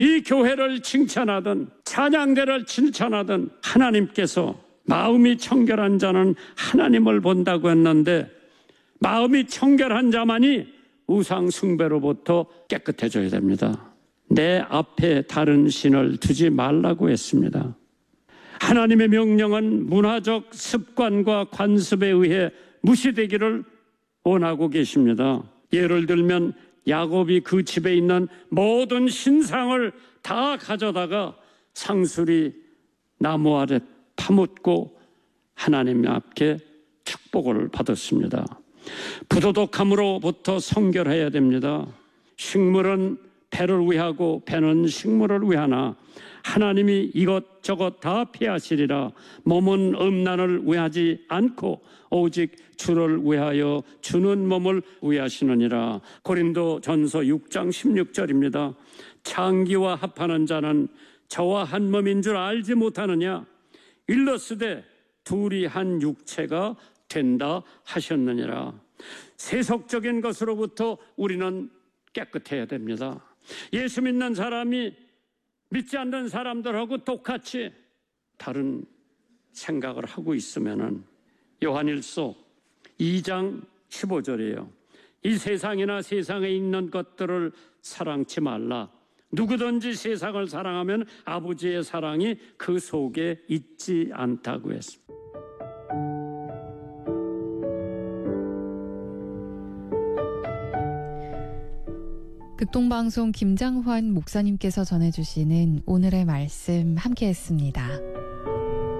이 교회를 칭찬하든 찬양대를 칭찬하든 하나님께서 마음이 청결한 자는 하나님을 본다고 했는데, 마음이 청결한 자만이 우상 숭배로부터 깨끗해져야 됩니다. 내 앞에 다른 신을 두지 말라고 했습니다. 하나님의 명령은 문화적 습관과 관습에 의해 무시되기를 원하고 계십니다. 예를 들면 야곱이 그 집에 있는 모든 신상을 다 가져다가 상수리 나무 아래 파묻고 하나님 앞에 축복을 받았습니다. 부도덕함으로부터 성결해야 됩니다. 식물은 배를 위하고 배는 식물을 위하나 하나님이 이것저것 다 피하시리라. 몸은 음란을 위하지 않고 오직 주를 위하여 주는 몸을 위하시느니라. 고린도전서 6장 16절입니다. 창기와 합하는 자는 저와 한 몸인 줄 알지 못하느냐. 일러스되 둘이 한 육체가 된다 하셨느니라. 세속적인 것으로부터 우리는 깨끗해야 됩니다. 예수 믿는 사람이 믿지 않는 사람들하고 똑같이 다른 생각을 하고 있으면은, 요한일서 2장 15절이에요. 이 세상이나 세상에 있는 것들을 사랑치 말라. 누구든지 세상을 사랑하면 아버지의 사랑이 그 속에 있지 않다고 했습니다. 극동방송 김장환 목사님께서 전해주시는 오늘의 말씀 함께했습니다.